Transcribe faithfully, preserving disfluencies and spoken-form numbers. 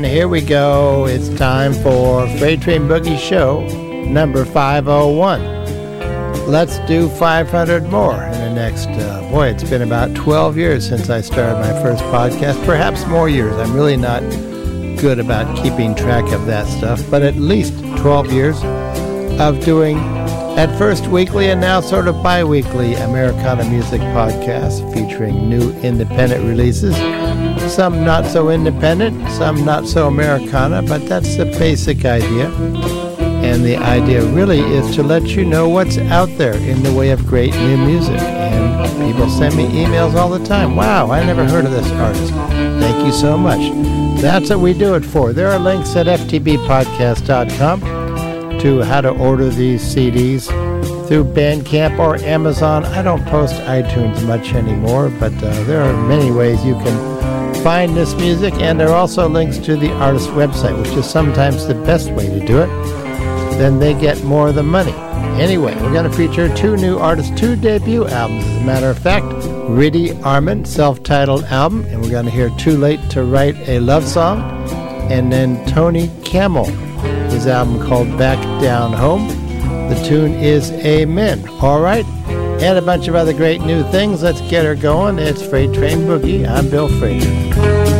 Here we go. It's time for Freight Train Boogie Show number five oh one. Let's do five hundred more in the next, uh, boy, it's been about twelve years since I started my first podcast, perhaps more years. I'm really not good about keeping track of that stuff, but at least twelve years of doing, at first weekly and now sort of bi-weekly, Americana music podcasts featuring new independent releases. Some not so independent, some not so Americana, but that's the basic idea. And the idea really is to let you know what's out there in the way of great new music. And people send me emails all the time. Wow, I never heard of this artist. Thank you so much. That's what we do it for. There are links at f t b podcast dot com to how to order these C Ds through Bandcamp or Amazon. I don't post iTunes much anymore, but uh, there are many ways you can find this music, and there are also links to the artist's website, which is sometimes the best way to do it. Then they get more of the money. Anyway, we're going to feature two new artists, two debut albums, as a matter of fact. Riddy Armand, self-titled album, and we're going to hear Too Late to Write a Love Song. And then Tony Camel, his album called Back Down Home. The tune is Amen. All right, and a bunch of other great new things. Let's get her going. It's Freight Train Boogie. I'm Bill Frater.